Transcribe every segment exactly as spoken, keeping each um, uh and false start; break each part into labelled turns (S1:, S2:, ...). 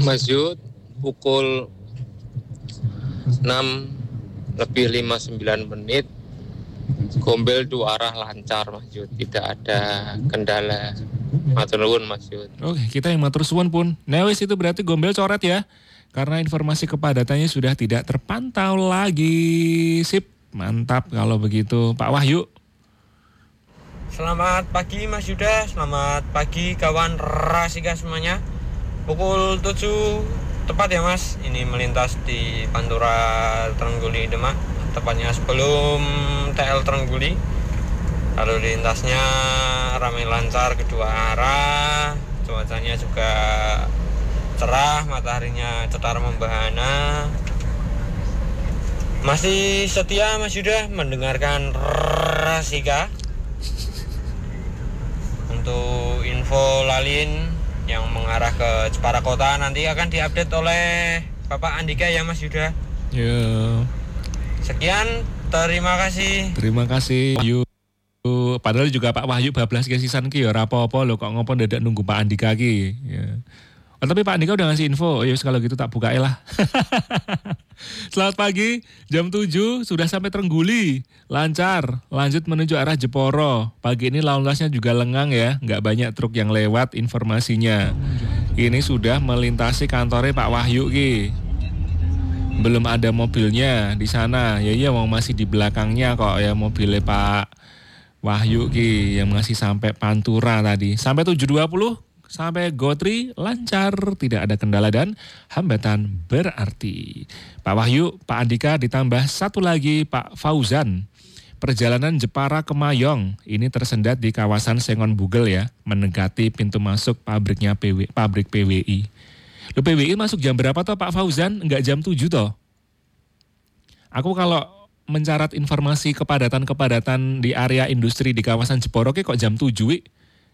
S1: Mas Yud, pukul enam lebih lima puluh sembilan menit, Gombel dua arah lancar Mas Yud, tidak ada kendala. Matur nuwun Mas Yud.
S2: Oke, kita yang matur suwun pun. Nah wis itu berarti Gombel coret ya. Karena informasi kepadatannya sudah tidak terpantau lagi. Sip, mantap kalau begitu. Pak Wahyu.
S3: Selamat pagi Mas Yuda, selamat pagi kawan Rasika semuanya. Pukul tujuh tepat ya Mas, ini melintas di Pantura Trengguli Demak, tepatnya sebelum T L Trengguli. Lalu lintasnya ramai lancar kedua arah, cuacanya juga cerah, mataharinya cetar membahana. Masih setia Mas Yuda mendengarkan Rasika. Untuk info lalin yang mengarah ke Jepara Kota nanti akan diupdate oleh Bapak Andika ya Mas Yuda.
S2: Ya.
S3: Sekian, terima kasih.
S2: Terima kasih Wahyu. Padahal juga Pak Wahyu bablas ke sisan ki ya ora apa-apa lho, kok ngopo ndadak nunggu Pak Andika ki. Ya. Oh, tapi Pak Andika udah ngasih info. Ya kalau gitu tak bukain lah. Selamat pagi, jam tujuh sudah sampai Trengguli. Lancar, lanjut menuju arah Jeporo. Pagi ini lalu lintasnya juga lengang ya, nggak banyak truk yang lewat informasinya. Ini sudah melintasi kantornya Pak Wahyu ki. Belum ada mobilnya di sana. Ya iya mau masih di belakangnya kok ya mobilnya Pak Wahyu ki yang masih sampai Pantura tadi. Sampai tujuh dua puluh. Sampai Gotri lancar, tidak ada kendala dan hambatan berarti. Pak Wahyu, Pak Andika ditambah satu lagi Pak Fauzan. Perjalanan Jepara ke Mayong ini tersendat di kawasan Sengon Bugel ya, mendekati pintu masuk pabriknya P W, pabrik P W I. Lu P W I masuk jam berapa toh Pak Fauzan? Enggak jam tujuh toh? Aku kalau mencatat informasi kepadatan-kepadatan di area industri di kawasan Jeporo kok jam tujuh wi.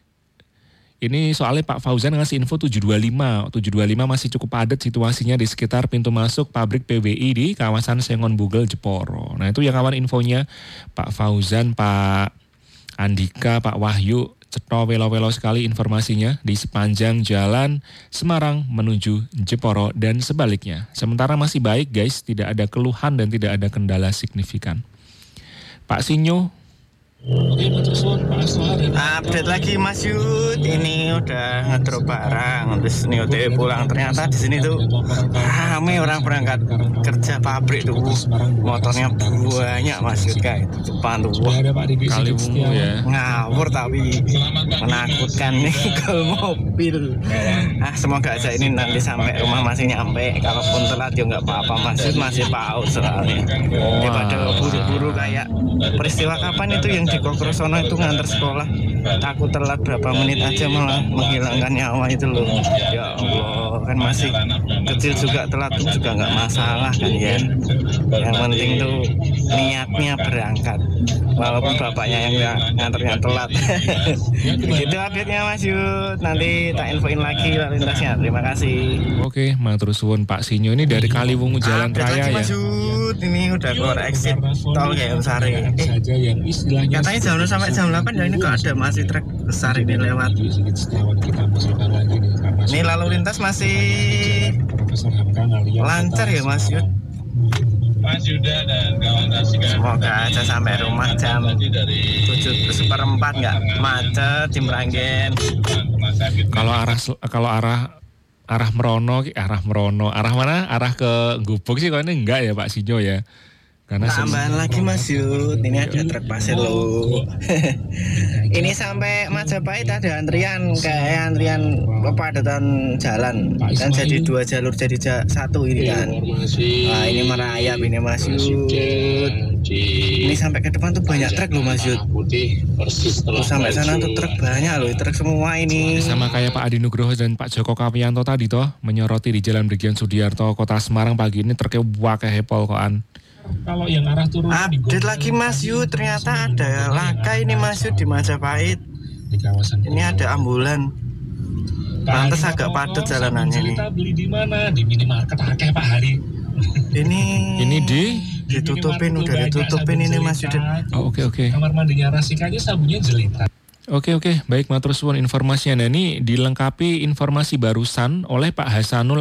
S2: Ini soalnya Pak Fauzan ngasih info tujuh dua lima. tujuh dua lima masih cukup padat situasinya di sekitar pintu masuk pabrik P W I di kawasan Sengon Bugel, Jeporo. Nah itu yang kawan infonya Pak Fauzan, Pak Andika, Pak Wahyu. Cetho welo-welo sekali informasinya di sepanjang jalan Semarang menuju Jeporo dan sebaliknya. Sementara masih baik guys, tidak ada keluhan dan tidak ada kendala signifikan. Pak Sinyo.
S4: Oke,
S5: update lagi Mas Yud, ini udah ngedrop barang, terus ini O T W pulang. Ternyata di sini tuh rame orang berangkat kerja pabrik tuh, motornya banyak Mas Yud kayak depan tuh.
S2: Kaliwungu ya.
S5: Ngawur tapi menakutkan nih kalau mobil. Ah semoga aja ini nanti sampai rumah masih nyampe. Kalaupun telat ya nggak apa-apa Mas Yud, masih paut soalnya. Daripada buru-buru kayak peristiwa kapan itu yang di Kokrosono itu nganter sekolah, takut telat berapa menit aja malah menghilangkan nyawa itu loh. Ya Allah, kan masih kecil juga, telat itu juga nggak masalah kan ya. Yang penting tuh niatnya berangkat, walaupun bapaknya yang nganternya telat. Begitu update-nya Mas Yud, nanti tak infoin lagi lalu lintasnya. Terima kasih.
S2: Oke, matur suwun Pak Sinyo, ini dari Kaliwungu Jalan
S5: update
S2: Raya
S5: lagi,
S2: ya.
S5: Mas Yud, ini udah keluar exit tol kayak Sari. Eh, katanya jam sampai jam delapan ya, ini kok ada masih trek besar ini lewat. Ini lalu lintas masih lancar ya Mas Yud.
S4: Mas Yuda dan kawan Rasika.
S5: Semoga aja sampai rumah jam tujuh seperempat nggak macet di Meranggen.
S2: Kalau arah kalau arah arah Merono, arah Merono, arah mana? Arah ke Gubuk sih kalau ini enggak ya Pak Sinyo ya. Karena
S5: tambahan lagi Mas Yud, ini ada truk pasir loh. Ini sampai Majapahit ada antrian, kayak antrian kepadatan jalan. Kan jadi dua jalur jadi ja, satu ini kan. Wah ini merayap ini Mas Yud. Ini sampai ke depan tuh banyak truk loh Mas Yud. Tuh sampai sana tuh truk banyak loh, truk semua ini.
S2: Sama kayak Pak Adi Nugroho dan Pak Joko Kapianto tadi toh, menyoroti di Jalan Brigjen Sudiarto, Kota Semarang pagi ini truknya wakai hepol koan.
S4: Kalau yang arah turun
S5: update lagi Mas Yud, ternyata ada laka ini Mas Yud di Majapahit. Ini ada ambulan. Pantes agak padat jalanannya ini.
S4: Kita beli di mana? Di minimarket akeh Pak Hari.
S5: Ini
S2: ini di
S5: ditutupin, udah ditutupin ini Mas Yud.
S2: Oh oke okay, oke. Okay.
S4: Kamar mandinya Rasika aja sabunnya jelita.
S2: Oke oke, baik matur suwun informasinya. Nah, ini dilengkapi informasi barusan oleh Pak Hasanul